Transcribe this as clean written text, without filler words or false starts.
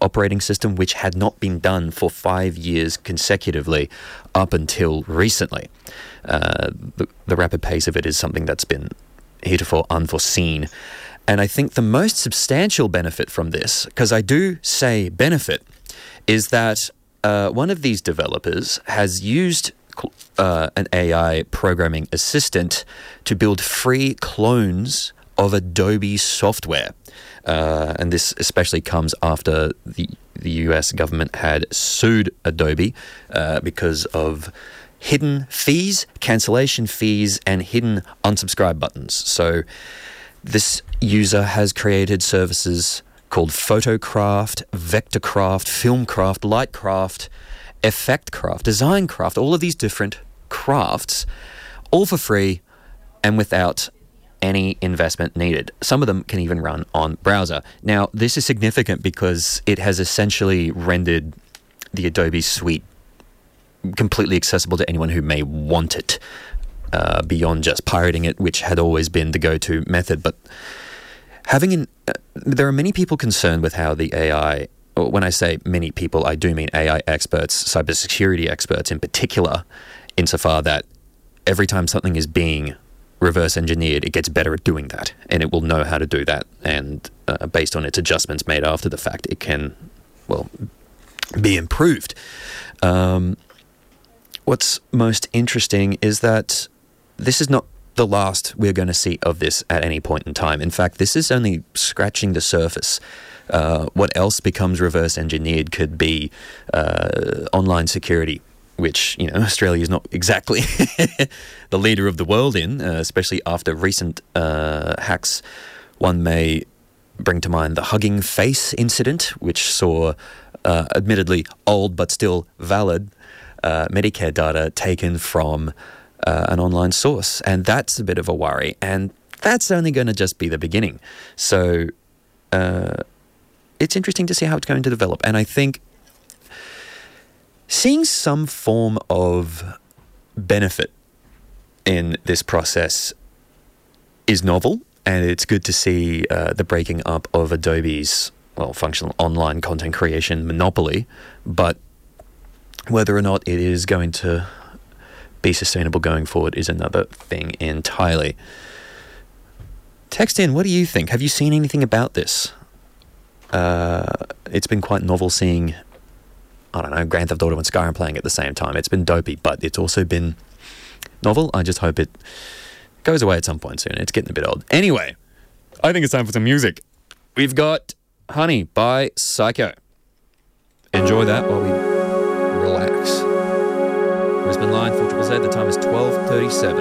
operating system, which had not been done for 5 years consecutively up until recently. The rapid pace of it is something that's been heretofore unforeseen. And I think the most substantial benefit from this, because I do say benefit, is that one of these developers has used an AI programming assistant to build free clones of Adobe software. And this especially comes after the US government had sued Adobe because of hidden fees, cancellation fees, and hidden unsubscribe buttons. So this user has created services called Photocraft, Vectorcraft, Filmcraft, Lightcraft, Effectcraft, Designcraft, all of these different crafts, all for free and without any investment needed. Some of them can even run on browser. Now, this is significant because it has essentially rendered the Adobe suite completely accessible to anyone who may want it, beyond just pirating it, which had always been the go-to method. But there are many people concerned with how the AI, when I say many people, I do mean AI experts, cybersecurity experts in particular, insofar that every time something is being reverse engineered, it gets better at doing that, and it will know how to do that. And based on its adjustments made after the fact, it can, be improved. What's most interesting is that this is not the last we're going to see of this at any point in time. In fact, this is only scratching the surface. What else becomes reverse engineered could be online security, which, Australia is not exactly the leader of the world in, especially after recent hacks. One may bring to mind the Hugging Face incident, which saw admittedly old but still valid Medicare data taken from an online source. And that's a bit of a worry. And that's only going to just be the beginning. So it's interesting to see how it's going to develop. And I think seeing some form of benefit in this process is novel, and it's good to see the breaking up of Adobe's, functional online content creation monopoly. But whether or not it is going to be sustainable going forward is another thing entirely. Text in, what do you think? Have you seen anything about this? It's been quite novel seeing, Grand Theft Auto and Skyrim playing at the same time. It's been dopey, but it's also been novel. I just hope it goes away at some point soon. It's getting a bit old. Anyway, I think it's time for some music. We've got Honey by Psycho. Enjoy that while we relax. Brisbane line 4ZZZ. The time is 12:37.